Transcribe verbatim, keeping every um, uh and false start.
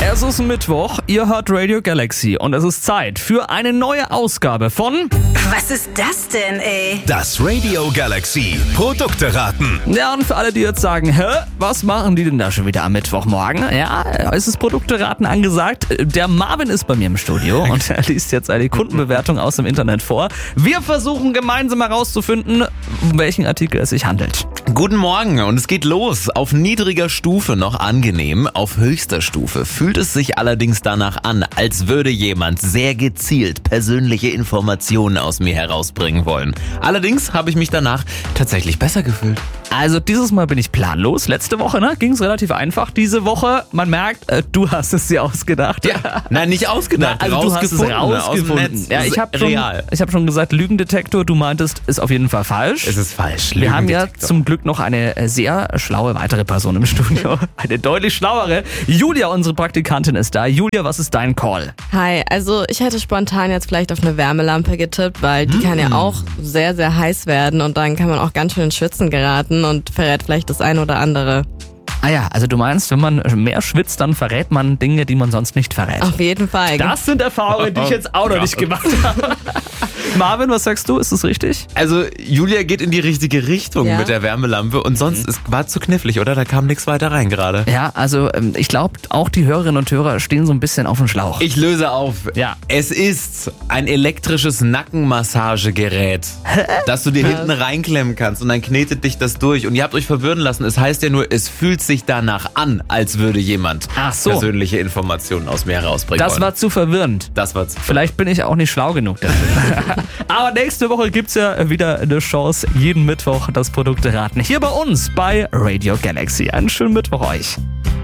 Es ist Mittwoch, ihr hört Radio Galaxy und es ist Zeit für eine neue Ausgabe von... Was ist das denn, ey? Das Radio Galaxy Produkte raten. Ja, und für alle, die jetzt sagen, hä, was machen die denn da schon wieder am Mittwochmorgen? Ja, es ist Produkte raten angesagt. Der Marvin ist bei mir im Studio und er liest jetzt eine Kundenbewertung aus dem Internet vor. Wir versuchen gemeinsam herauszufinden, um welchen Artikel es sich handelt. Guten Morgen und es geht los. Auf niedriger Stufe noch angenehm, auf höchster Stufe fühlt es sich allerdings danach an, als würde jemand sehr gezielt persönliche Informationen aus mir herausbringen wollen. Allerdings habe ich mich danach tatsächlich besser gefühlt. Also dieses Mal bin ich planlos. Letzte Woche ne, ging es relativ einfach. Diese Woche, man merkt, äh, du hast es dir ausgedacht. Ja, nein, nicht ausgedacht, Na, also rausgefunden, du hast es rausgefunden. aus dem Netz. Ja, ich habe schon, real. ich hab schon gesagt, Lügendetektor, du meintest, ist auf jeden Fall falsch. Es ist falsch. Wir haben ja zum Glück noch eine sehr schlaue weitere Person im Studio. Eine deutlich schlauere. Julia, unsere Praktikantin, ist da. Julia, was ist dein Call? Hi, also ich hätte spontan jetzt vielleicht auf eine Wärmelampe getippt, weil die kann ja auch sehr, sehr heiß werden und dann kann man auch ganz schön ins Schwitzen geraten und verrät vielleicht das eine oder andere. Ah ja, also du meinst, wenn man mehr schwitzt, dann verrät man Dinge, die man sonst nicht verrät. Auf jeden Fall. Das sind Erfahrungen, die ich jetzt auch noch nicht gemacht habe. Marvin, was sagst du? Ist das richtig? Also Julia geht in die richtige Richtung Ja. mit der Wärmelampe und sonst es war zu knifflig, oder? Da kam nichts weiter rein gerade. Ja, also ähm, ich glaube, auch die Hörerinnen und Hörer stehen so ein bisschen auf dem Schlauch. Ich löse auf. Ja. Es ist ein elektrisches Nackenmassagegerät, das du dir hinten reinklemmen kannst und dann knetet dich das durch. Und ihr habt euch verwirren lassen. Es heißt ja nur, es fühlt sich danach an, als würde jemand Ach so. persönliche Informationen aus mir herausbringen Das wollen. war zu verwirrend. Das war zu Vielleicht bin ich auch nicht schlau genug dafür. Aber nächste Woche gibt's ja wieder eine Chance, jeden Mittwoch das Produkte raten. Hier bei uns bei Radio Galaxy. Einen schönen Mittwoch euch.